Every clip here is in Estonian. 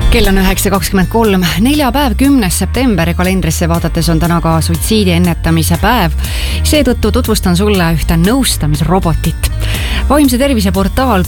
Kell on 9.23, neljapäev, 10. september ja kalendrisse vaadates on täna ka suitsiidi ennetamise päev. Seetõttu tutvustan sulle ühte nõustamisrobotit. Vaimse tervise portaal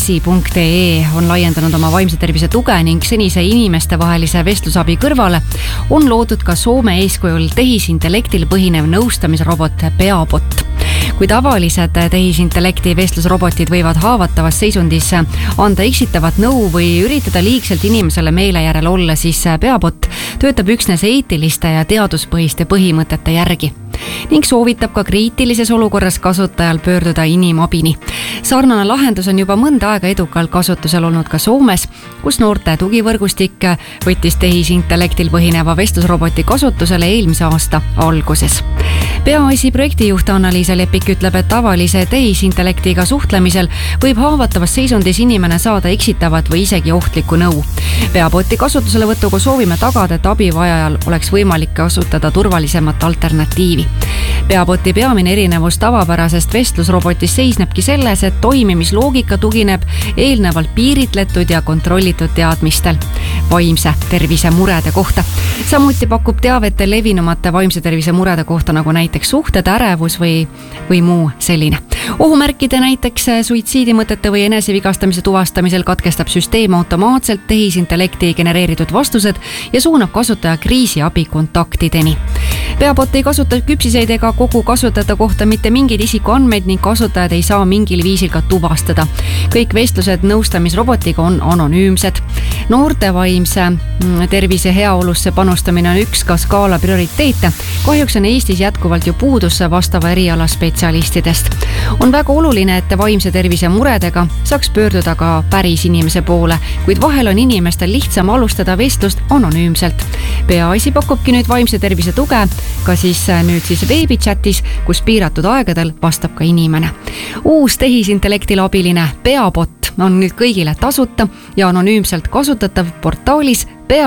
peaasi.ee on laiendanud oma vaimse tervise tuge ning senise inimestevahelise vestlusabi kõrvale on loodud ka Soome eeskujul tehisintellektil põhinev nõustamisrobot Peabot. Kui tavalised tehisintellekti vestlusrobotid võivad haavatavas seisundis anda eksitavat nõu või üritada liigselt inimesele meele järel olla, siis Peabot töötab üksnes eetiliste ja teaduspõhiste põhimõtete järgi ning soovitab ka kriitilises olukorras kasutajal pöörduda inimabini. Sarnane lahendus on juba mõnda aega edukalt kasutusel olnud ka Soomes, kus noorte tugivõrgustik võttis tehisintellektil põhineva vestlusroboti kasutusele eelmise aasta alguses. Peaasi projektijuht Anna-Liisa Lepik ütleb, et tavalise tehisintellektiga suhtlemisel võib haavatavas seisundis inimene saada eksitavat või isegi ohtlikku nõu. Peaboti kasutuselevõtuga soovime tagada, et abivajajal oleks võimalik kasutada turvalisemat alternatiivi. Peaboti peamine erinevus tavapärasest vestlusrobotist seisnebki selles, et toimimisloogika tugineb eelnevalt piiritletud ja kontrollitud teadmistel vaimse tervise murede kohta. Samuti pakub teavet levinumate vaimse tervise murede kohta, nagu näiteks suhted, ärevus või muu selline. Ohumärkide, näiteks suitsiidimõtete või enesevigastamise tuvastamisel katkestab süsteem automaatselt tehisintellekti genereeritud vastused ja suunab kasutaja kriisiabi kontaktideni. Peabot ei kasuta küpsiseid ega kogu kasutajate kohta mitte mingeid isikuandmeid ning kasutajad ei saa mingil viisil ka tuvastada. Kõik vestlused nõustamisrobotiga on anonüümsed. Noorte vaimse tervise heaolusse panustamine on üks ka skaala prioriteete. Kahjuks on Eestis jätkuvalt ju puudus vastava eriala spetsialistidest. On väga oluline, et vaimse tervise muredega saaks pöörduda ka päris inimese poole, kuid vahel on inimestel lihtsam alustada vestlust anonüümselt. Peaasi pakubki nüüd vaimse tervise tuge ka nüüd veebichatis, kus piiratud aegadel vastab ka inimene. Uus tehisintellektile abiline Peabot on nüüd kõigile tasuta ja anonüümselt kasutatav portaalis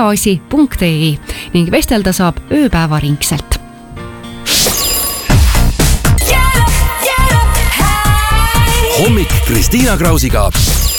peaasi.ee ning vestelda saab ööpäevaringselt. Hommik Kristiina Krausiga.